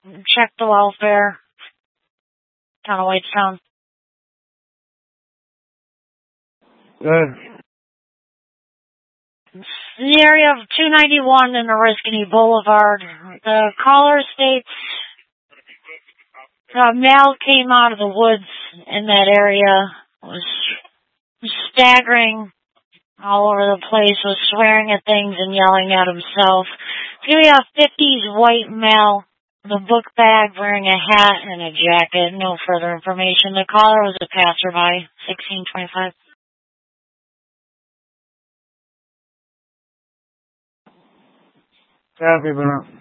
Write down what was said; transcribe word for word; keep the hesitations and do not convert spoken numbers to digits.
check the welfare. Town of Whitestown. Good. The area of two ninety-one and Oriskany Boulevard. The caller states the male came out of the woods in that area, was staggering all over the place, was swearing at things and yelling at himself. It's going to be a fifties white male with a book bag, wearing a hat and a jacket. No further information. The caller was a passerby, sixteen twenty-five. Copy, but